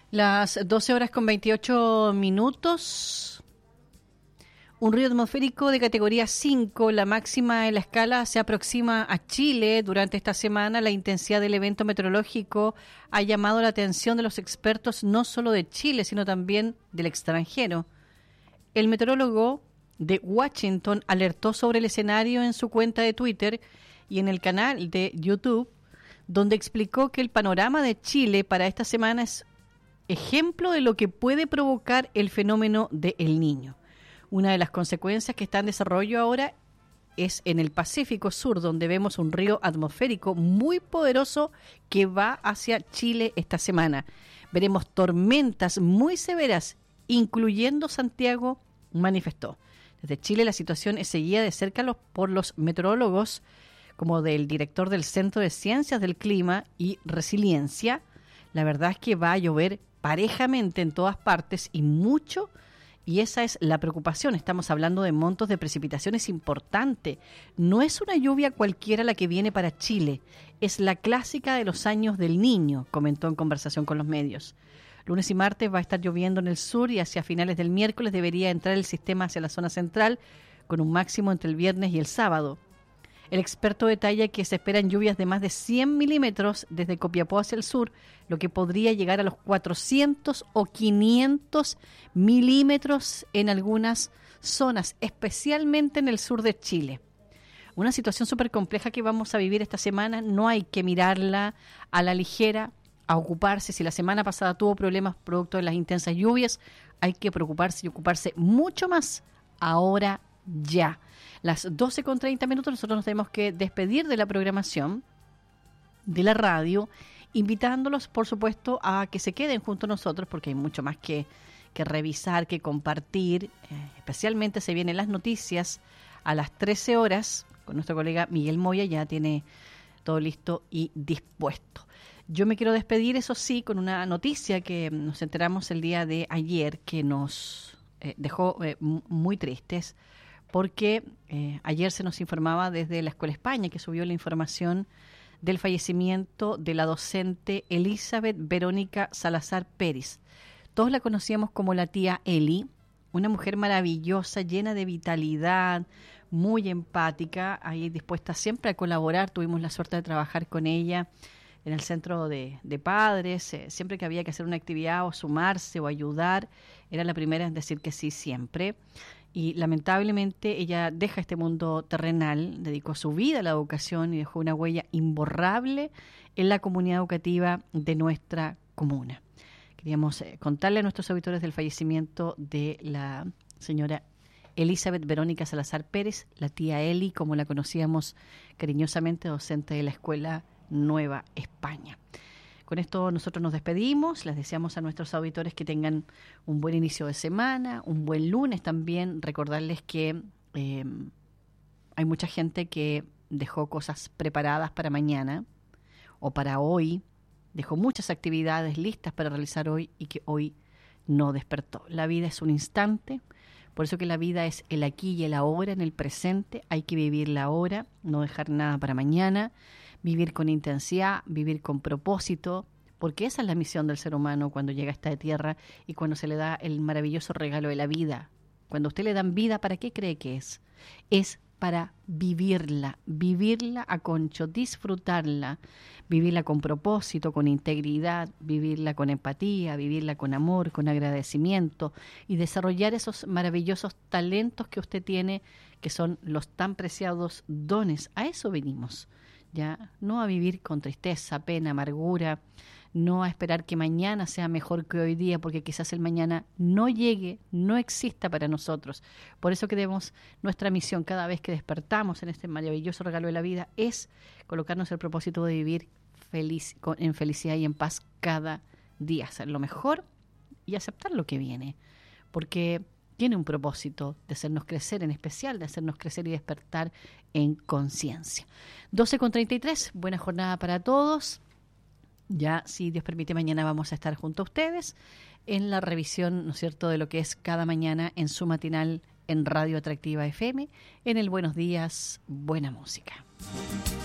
Las 12 horas con 28 minutos. Un río atmosférico de categoría 5, la máxima en la escala, se aproxima a Chile. Durante esta semana, la intensidad del evento meteorológico ha llamado la atención de los expertos no solo de Chile, sino también del extranjero. El meteorólogo de Washington alertó sobre el escenario en su cuenta de Twitter y en el canal de YouTube, donde explicó que el panorama de Chile para esta semana es ejemplo de lo que puede provocar el fenómeno de El Niño. Una de las consecuencias que está en desarrollo ahora es en el Pacífico Sur, donde vemos un río atmosférico muy poderoso que va hacia Chile esta semana. Veremos tormentas muy severas, incluyendo Santiago, manifestó. Desde Chile la situación es seguida de cerca por los meteorólogos, como del director del Centro de Ciencias del Clima y Resiliencia. La verdad es que va a llover parejamente en todas partes y mucho, y esa es la preocupación. Estamos hablando de montos de precipitaciones importantes. No es una lluvia cualquiera la que viene para Chile, es la clásica de los años del Niño, comentó en conversación con los medios. Lunes y martes va a estar lloviendo en el sur y hacia finales del miércoles debería entrar el sistema hacia la zona central, con un máximo entre el viernes y el sábado. El experto detalla que se esperan lluvias de más de 100 milímetros desde Copiapó hacia el sur, lo que podría llegar a los 400 o 500 milímetros en algunas zonas, especialmente en el sur de Chile. Una situación súper compleja que vamos a vivir esta semana. No hay que mirarla a la ligera, a ocuparse. Si la semana pasada tuvo problemas producto de las intensas lluvias, hay que preocuparse y ocuparse mucho más ahora ya. Las 12:30 minutos, nosotros nos tenemos que despedir de la programación de la radio, invitándolos, por supuesto, a que se queden junto a nosotros, porque hay mucho más que revisar, que compartir. Especialmente se vienen las noticias a las 13 horas, con nuestro colega Miguel Moya, ya tiene todo listo y dispuesto. Yo me quiero despedir, eso sí, con una noticia que nos enteramos el día de ayer, que nos dejó muy tristes, porque ayer se nos informaba desde la Escuela España, que subió la información del fallecimiento de la docente Elizabeth Verónica Salazar Pérez. Todos la conocíamos como la tía Eli, una mujer maravillosa, llena de vitalidad, muy empática, ahí dispuesta siempre a colaborar. Tuvimos la suerte de trabajar con ella en el centro de padres. Siempre que había que hacer una actividad o sumarse o ayudar, era la primera en decir que sí siempre. Y lamentablemente ella deja este mundo terrenal, dedicó su vida a la educación y dejó una huella imborrable en la comunidad educativa de nuestra comuna. Queríamos contarle a nuestros auditores del fallecimiento de la señora Elizabeth Verónica Salazar Pérez, la tía Eli, como la conocíamos cariñosamente, docente de la Escuela Nueva España. Con esto nosotros nos despedimos, les deseamos a nuestros auditores que tengan un buen inicio de semana, un buen lunes también. Recordarles que hay mucha gente que dejó cosas preparadas para mañana o para hoy, dejó muchas actividades listas para realizar hoy y que hoy no despertó. La vida es un instante, por eso que la vida es el aquí y el ahora, en el presente. Hay que vivir la hora, no dejar nada para mañana, vivir con intensidad, vivir con propósito, porque esa es la misión del ser humano cuando llega a esta tierra y cuando se le da el maravilloso regalo de la vida. Cuando a usted le dan vida, ¿para qué cree que es? Es para vivirla a concho, disfrutarla, vivirla con propósito, con integridad, vivirla con empatía, vivirla con amor, con agradecimiento y desarrollar esos maravillosos talentos que usted tiene, que son los tan preciados dones. A eso venimos, ya, no a vivir con tristeza, pena, amargura, no a esperar que mañana sea mejor que hoy día, porque quizás el mañana no llegue, no exista para nosotros. Por eso que nuestra misión cada vez que despertamos en este maravilloso regalo de la vida es colocarnos el propósito de vivir en felicidad y en paz cada día, hacer lo mejor y aceptar lo que viene, porque tiene un propósito de hacernos crecer, en especial de hacernos crecer y despertar en conciencia. 12:33, buena jornada para todos. Ya, si Dios permite, mañana vamos a estar junto a ustedes en la revisión, ¿no es cierto?, de lo que es cada mañana en su matinal en Radio Atractiva FM, en el Buenos Días, Buena Música.